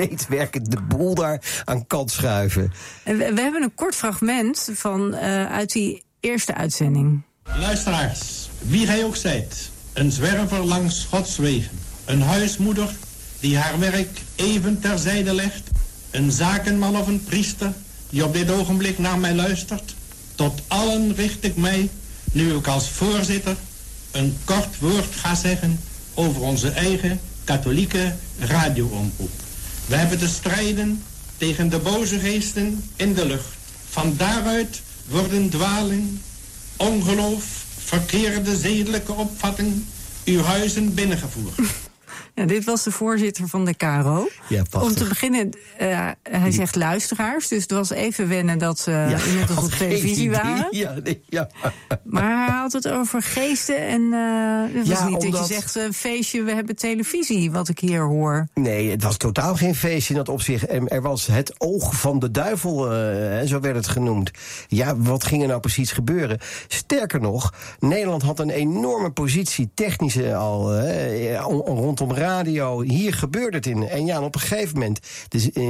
zweetwerkend de boel daar aan kant schuiven. We hebben een kort fragment uit die eerste uitzending. Luisteraars, wie gij ook zijt, een zwerver langs Gods wegen, een huismoeder die haar werk even terzijde legt, een zakenman of een priester die op dit ogenblik naar mij luistert, tot allen richt ik mij, nu ik als voorzitter een kort woord ga zeggen over onze eigen katholieke radioomroep. We hebben te strijden tegen de boze geesten in de lucht. Van daaruit worden dwaling, ongeloof, verkeerde zedelijke opvatting uw huizen binnengevoerd. Ja, dit was de voorzitter van de KRO. Ja, om te beginnen, hij zegt luisteraars, dus het was even wennen dat ze inmiddels op televisie waren. Ja. Maar hij had het over geesten en het was niet dat je zegt een feestje, we hebben televisie, wat ik hier hoor. Nee, het was totaal geen feestje in dat opzicht. Er was het oog van de duivel, zo werd het genoemd. Ja, wat ging er nou precies gebeuren? Sterker nog, Nederland had een enorme positie, technische al, rondom radio. Hier gebeurde het in. En ja, en op een gegeven moment, dus in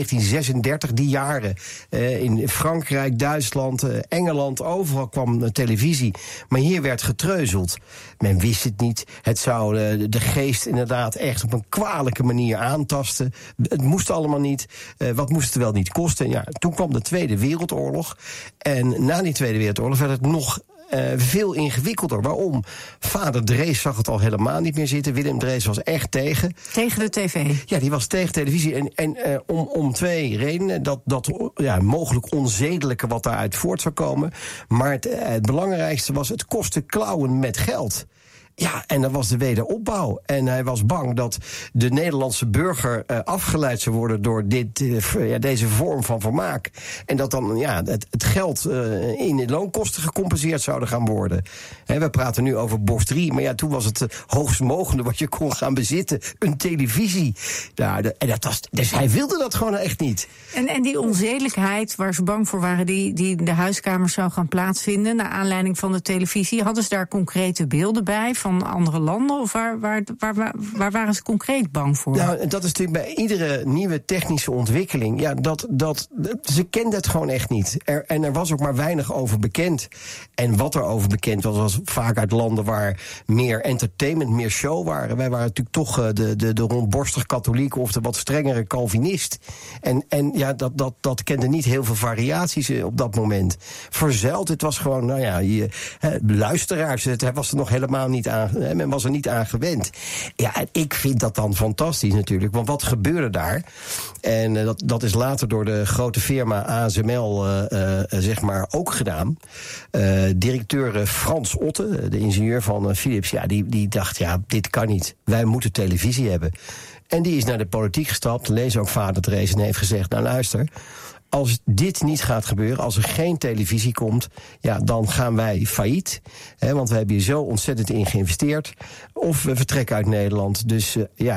1936, die jaren, in Frankrijk, Duitsland, Engeland, overal kwam televisie. Maar hier werd getreuzeld. Men wist het niet. Het zou de geest inderdaad echt op een kwalijke manier aantasten. Het moest allemaal niet. Wat moest het wel niet kosten? Ja, toen kwam de Tweede Wereldoorlog. En na die Tweede Wereldoorlog werd het nog veel ingewikkelder. Waarom? Vader Drees zag het al helemaal niet meer zitten. Willem Drees was echt tegen. Tegen de tv? Ja, die was tegen televisie. En om twee redenen. Dat mogelijk onzedelijke wat daaruit voort zou komen. Maar het belangrijkste was, het kostte klauwen met geld. Ja, en dat was de wederopbouw. En hij was bang dat de Nederlandse burger afgeleid zou worden door deze vorm van vermaak. En dat dan het geld in de loonkosten gecompenseerd zouden gaan worden. We praten nu over Bosch 3, maar ja, toen was het hoogst mogende wat je kon gaan bezitten. Een televisie. Dus hij wilde dat gewoon echt niet. En die onzedelijkheid waar ze bang voor waren, die in de huiskamers zou gaan plaatsvinden, naar aanleiding van de televisie, hadden ze daar concrete beelden bij van andere landen? Of waar waren ze concreet bang voor? Nou, dat is natuurlijk bij iedere nieuwe technische ontwikkeling. Ja, ze kenden het gewoon echt niet. Er was ook maar weinig over bekend. En wat er over bekend was vaak uit landen waar meer entertainment, meer show waren. Wij waren natuurlijk toch de rondborstig katholiek of de wat strengere Calvinist. En ja, dat kende niet heel veel variaties op dat moment. Verzeild, het was gewoon, luisteraars, het was er nog helemaal niet aan. Men was er niet aan gewend. Ja, en ik vind dat dan fantastisch natuurlijk. Want wat gebeurde daar? En dat is later door de grote firma ASML ook gedaan. Directeur Frans Otte, de ingenieur van Philips, die dacht, dit kan niet. Wij moeten televisie hebben. En die is naar de politiek gestapt, lees ook vader Drees, en heeft gezegd, nou luister, als dit niet gaat gebeuren, als er geen televisie komt, dan gaan wij failliet. Want we hebben hier zo ontzettend in geïnvesteerd. Of we vertrekken uit Nederland. Dus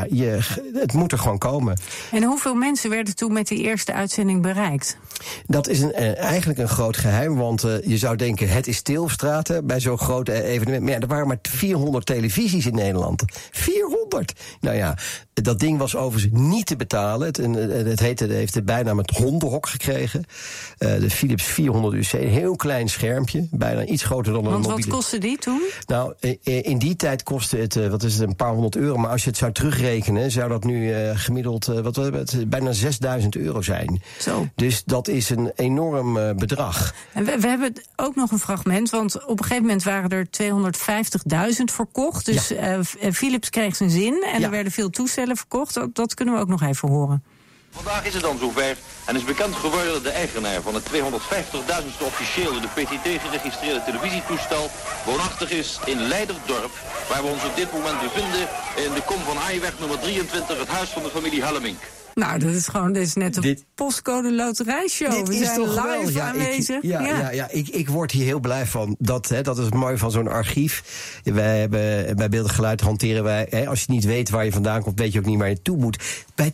het moet er gewoon komen. En hoeveel mensen werden toen met die eerste uitzending bereikt? Dat is eigenlijk een groot geheim, want je zou denken, het is stil op straat bij zo'n groot evenement. Maar er waren maar 400 televisies in Nederland. 400! Nou ja, dat ding was overigens niet te betalen. Het heeft de bijnaam het hondenhok gekregen. De Philips 400 UC, een heel klein schermpje. Bijna iets groter dan een mobiele. Want wat kostte die toen? Nou, in die tijd kostte het, een paar €100. Maar als je het zou terugrekenen, zou dat nu gemiddeld, bijna €6.000 zijn. Zo. Dus dat is een enorm bedrag. En we hebben ook nog een fragment, want op een gegeven moment waren er 250.000 verkocht. Dus Philips kreeg zijn zin en er werden veel toestellen verkocht. Dat kunnen we ook nog even horen. Vandaag is het dan zover en is bekend geworden dat de eigenaar van het 250.000ste officieel in de PTT geregistreerde televisietoestel woonachtig is in Leiderdorp, waar we ons op dit moment bevinden in de Kom van Aaiweg nummer 23, het huis van de familie Hellemink. Nou, dit is net een postcode loterijshow. We zijn live aanwezig. Ik word hier heel blij van. Dat is het mooie van zo'n archief. Wij hebben bij Beeld en Geluid hanteren wij, als je niet weet waar je vandaan komt, weet je ook niet waar je toe moet. Bij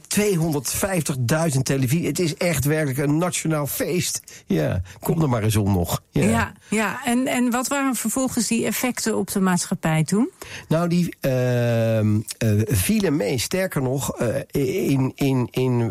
250.000 televisie. Het is echt werkelijk een nationaal feest. Ja, kom er maar eens om nog. Ja. En wat waren vervolgens die effecten op de maatschappij toen? Nou, die vielen mee. Sterker nog, in